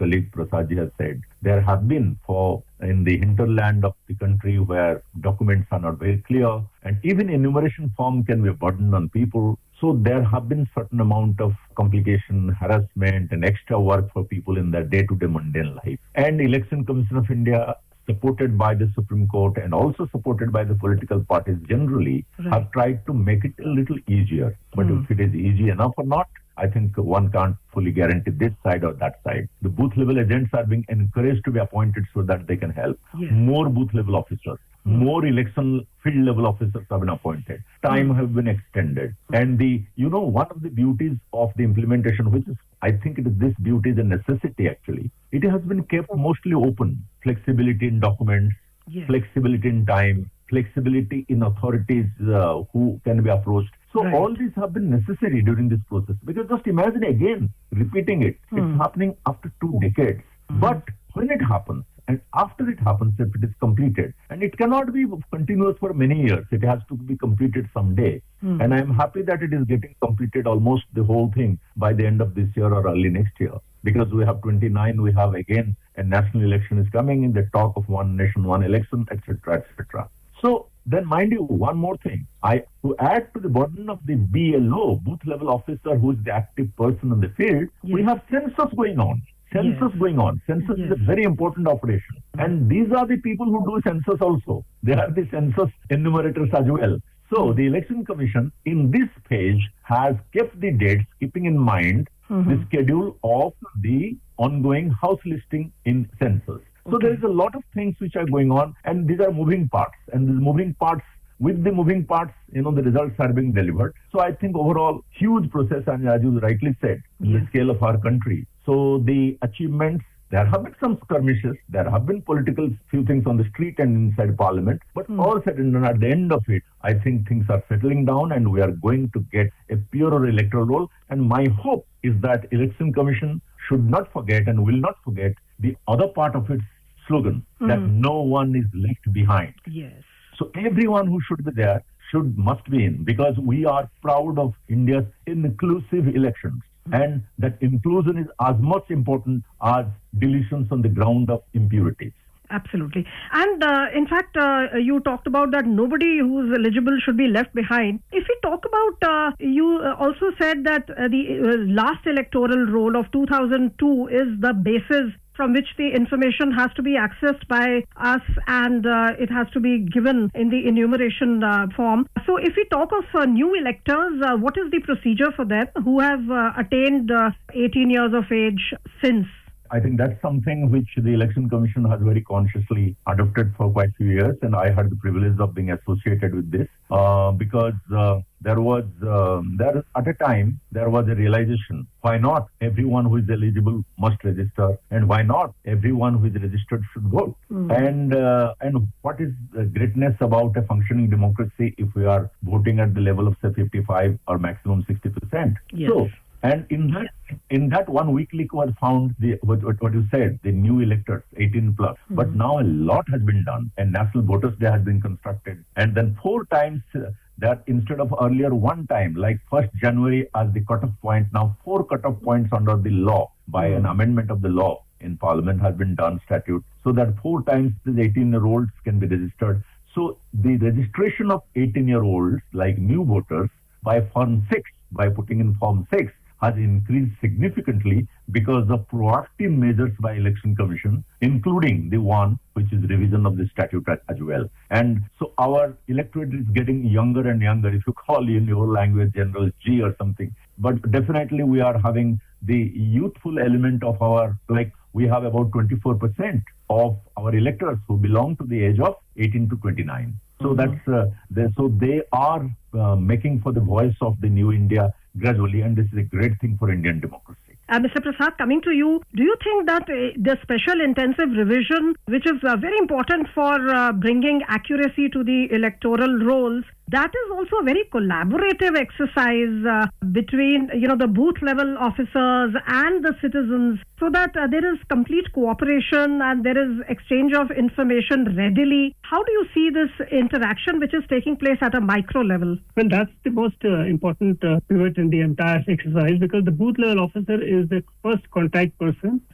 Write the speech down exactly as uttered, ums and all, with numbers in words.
colleague Prasadji has said, there have been for in the hinterland of the country where documents are not very clear, and even enumeration form can be a burden on people. So there have been certain amount of complication, harassment, and extra work for people in their day-to-day mundane life. And Election Commission of India, supported by the Supreme Court and also supported by the political parties generally, right, have tried to make it a little easier. But mm. if it is easy enough or not, I think one can't fully guarantee this side or that side. The booth level agents are being encouraged to be appointed so that they can help. Yes. More booth level officers, mm. more election field level officers have been appointed. Time mm. have been extended. Mm. And the, you know, one of the beauties of the implementation, which is, I think it is this beauty is a necessity actually. It has been kept mostly open. Flexibility in documents, yes, flexibility in time, flexibility in authorities uh, who can be approached. So right, all these have been necessary during this process. Because just imagine again, repeating it, hmm. it's happening after two decades. Hmm. But when it happens, and after it happens, if it is completed, and it cannot be continuous for many years, it has to be completed someday. Hmm. And I am happy that it is getting completed almost the whole thing by the end of this year or early next year. Because we have twenty-nine, we have again a national election is coming in, the talk of one nation, one election, et cetera, et cetera. So then, mind you, one more thing. I to add to the burden of the B L O, booth level officer, who is the active person in the field, yes, we have census going on. Census yes. going on. Census yes. is a very important operation. And these are the people who do census also. They are the census enumerators as well. So the Election Commission in this page has kept the dates, keeping in mind mm-hmm. the schedule of the ongoing house listing in census. So okay. there is a lot of things which are going on, and these are moving parts. And these moving parts, with the moving parts, you know, the results are being delivered. So I think overall, huge process, and as you rightly said, in yeah. the scale of our country. So the achievements, there have been some skirmishes, there have been political few things on the street and inside Parliament, but mm. all said and done, at the end of it, I think things are settling down and we are going to get a purer electoral roll. And my hope is that Election Commission should not forget and will not forget the other part of its slogan, mm. that no one is left behind. Yes. So everyone who should be there should must be in, because we are proud of India's inclusive elections. And that inclusion is as much important as deletions on the ground of impurities. Absolutely. And uh, in fact, uh, you talked about that nobody who is eligible should be left behind. If we talk about, uh, you also said that uh, the uh, last electoral roll of two thousand two is the basis from which the information has to be accessed by us, and uh, it has to be given in the enumeration uh, form. So if we talk of uh, new electors, uh, what is the procedure for them who have uh, attained uh, eighteen years of age since? I think that's something which the Election Commission has very consciously adopted for quite a few years, and I had the privilege of being associated with this uh, because uh, there was, uh, there at a time, there was a realization, why not everyone who is eligible must register, and why not everyone who is registered should vote? Mm-hmm. And uh, and what is the greatness about a functioning democracy if we are voting at the level of, say, fifty-five or maximum sixty percent? Yes. So, and in that in that one week leak was found the what, what you said, the new electors, eighteen plus. Mm-hmm. But now a lot has been done, and National Voters Day has been constructed, and then four times uh, that instead of earlier one time, like first January as the cutoff point, now four cutoff points under the law by mm-hmm. an amendment of the law in Parliament has been done, statute, so that four times the eighteen-year-olds can be registered. So the registration of eighteen-year-olds, like new voters, by Form six, by putting in Form six, has increased significantly because of proactive measures by Election Commission, including the one which is revision of the statute as well. And so our electorate is getting younger and younger, if you call in your language General G or something. But definitely we are having the youthful element of our, like we have about twenty-four percent of our electors who belong to the age of eighteen to twenty-nine. So mm-hmm. that's uh, they, so they are uh, making for the voice of the new India gradually, and this is a great thing for Indian democracy. Uh, Mister Prasad, coming to you, do you think that uh, the special intensive revision, which is uh, very important for uh, bringing accuracy to the electoral rolls, that is also a very collaborative exercise uh, between, you know, the booth level officers and the citizens, so that uh, there is complete cooperation and there is exchange of information readily? How do you see this interaction which is taking place at a micro level? Well, that's the most uh, important uh, pivot in the entire exercise, because the booth level officer is the first contact person